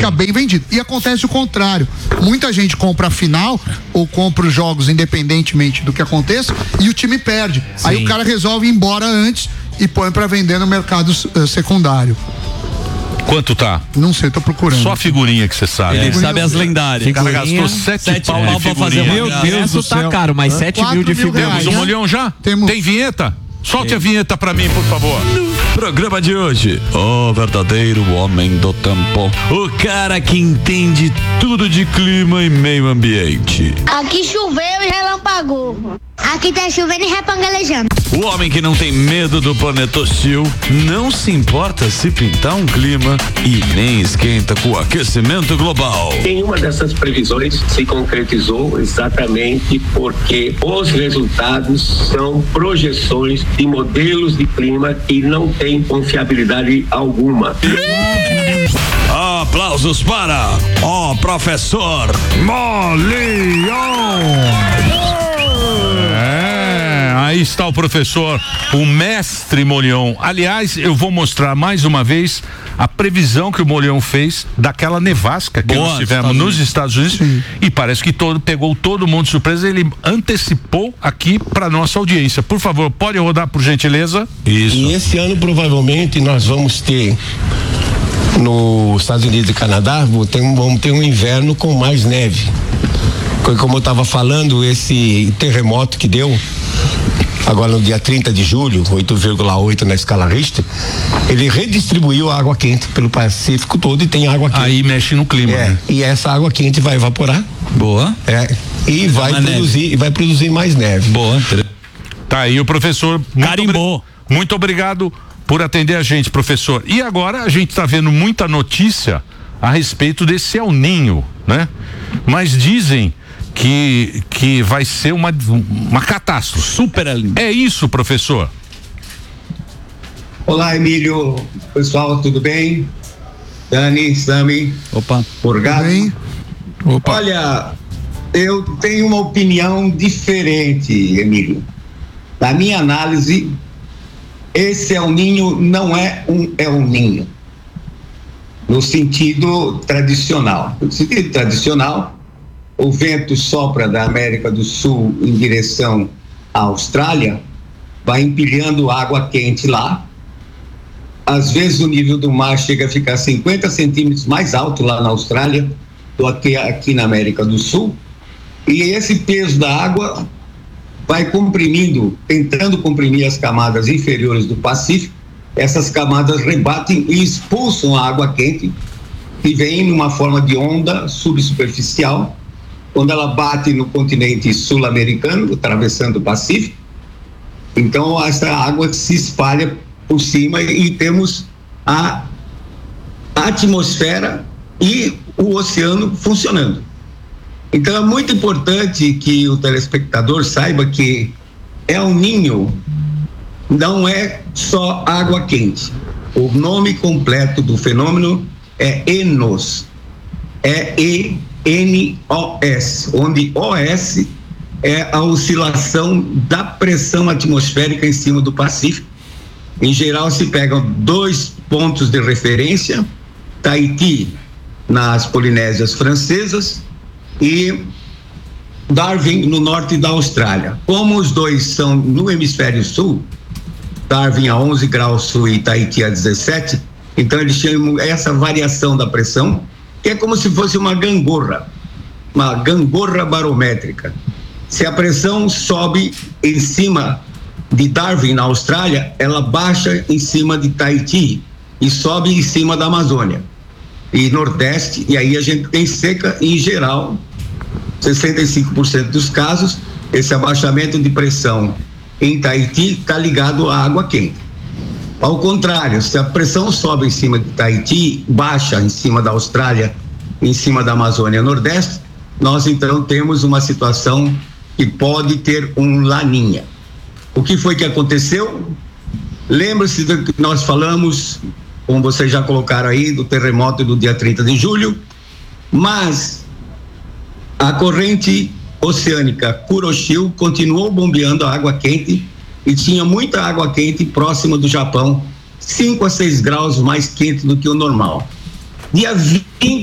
fica bem vendido. E acontece o contrário. Muita gente compra a final ou compra os jogos independentemente do que aconteça e o time perde. Sim. Aí o cara resolve ir embora antes e põe para vender no mercado secundário. Quanto tá? Não sei, tô procurando. Só a figurinha que você sabe. Ele sabe as lendárias. O cara gastou 7 pau pra fazer uma. Meu Deus do céu. Tá caro, mas 7 mil de figurinha. Temos um molhão já? Tem vinheta? Solte a vinheta pra mim, por favor. Programa de hoje, o verdadeiro homem do tempo, o cara que entende tudo de clima e meio ambiente. Aqui choveu e relampagou. Aqui tá chovendo e repangalejando. O homem que não tem medo do planeta hostil, não se importa se pintar um clima e nem esquenta com o aquecimento global. Nenhuma dessas previsões se concretizou exatamente porque os resultados são projeções de modelos de clima que não têm confiabilidade alguma. Aplausos para o professor Molion. Aí está o professor, o mestre Molion. Aliás, eu vou mostrar mais uma vez a previsão que o Molion fez daquela nevasca que nós tivemos nos Estados Unidos. Sim. E parece que pegou todo mundo de surpresa. Ele antecipou aqui para nossa audiência. Por favor, pode rodar, por gentileza? Isso. E esse ano provavelmente nós vamos ter nos Estados Unidos e Canadá, vamos ter um inverno com mais neve. Como eu estava falando, esse terremoto que deu agora no dia 30 de julho, 8,8 na escala Richter, ele redistribuiu a água quente pelo Pacífico todo e tem água quente. Aí mexe no clima. Né? E essa água quente vai evaporar. Boa. E vai produzir mais neve. Boa. Tá aí o professor. Carimbou. Muito obrigado por atender a gente, professor. E agora a gente está vendo muita notícia a respeito desse El Ninho, né? Mas dizem que vai ser uma catástrofe. Super El Ninho. É isso, professor? Olá, Emílio. Pessoal, tudo bem? Dani, Sami. Opa. Purgado. Opa. Olha, eu tenho uma opinião diferente, Emílio. Na minha análise, esse El Ninho não é um El Ninho no sentido tradicional. No sentido tradicional, o vento sopra da América do Sul em direção à Austrália, vai empilhando água quente lá. Às vezes o nível do mar chega a ficar 50 centímetros mais alto lá na Austrália do que aqui na América do Sul. E esse peso da água vai comprimindo, tentando comprimir as camadas inferiores do Pacífico. Essas camadas rebatem e expulsam a água quente, que vem numa forma de onda subsuperficial. Quando ela bate no continente sul-americano, atravessando o Pacífico, então essa água se espalha por cima e temos a atmosfera e o oceano funcionando. Então é muito importante que o telespectador saiba que El Ninho não é só água quente. O nome completo do fenômeno é ENOS. É ENOS, onde OS é a oscilação da pressão atmosférica em cima do Pacífico. Em geral, se pegam 2 pontos de referência, Tahiti, nas Polinésias Francesas, e Darwin, no norte da Austrália. Como os dois são no hemisfério sul, Darwin a 11 graus sul e Tahiti a 17, então eles chamam essa variação da pressão, que é como se fosse uma gangorra barométrica. Se a pressão sobe em cima de Darwin, na Austrália, ela baixa em cima de Tahiti e sobe em cima da Amazônia e Nordeste, e aí a gente tem seca em geral. 65% dos casos, esse abaixamento de pressão em Tahiti está ligado à água quente. Ao contrário, se a pressão sobe em cima de Tahiti, baixa em cima da Austrália, em cima da Amazônia Nordeste, nós então temos uma situação que pode ter um laninha. O que foi que aconteceu? Lembra-se do que nós falamos, como vocês já colocaram aí, do terremoto do dia 30 de julho, mas a corrente oceânica Kuroshio continuou bombeando a água quente e tinha muita água quente próxima do Japão, 5 a 6 graus mais quente do que o normal. Dia 20